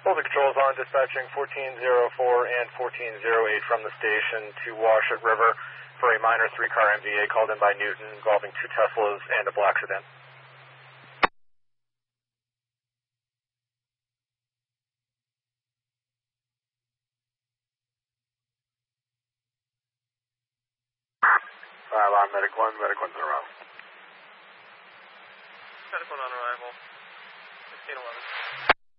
All the controls on dispatching 1404 and 1408 from the station to Washut River for a minor 3-car MVA called in by Newton involving 2 Teslas and a black sedan. On Medic 1, Medic 1's on arrival. Medic 1 on arrival, 1611.